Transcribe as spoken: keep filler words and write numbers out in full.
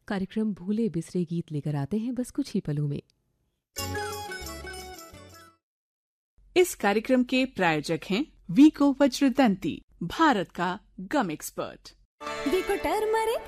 कार्यक्रम भूले बिसरे गीत लेकर आते हैं बस कुछ ही पलों में। इस कार्यक्रम के प्रायोजक हैं वीको वज्रदंती, भारत का गम एक्सपर्ट। वीको टर्मरिक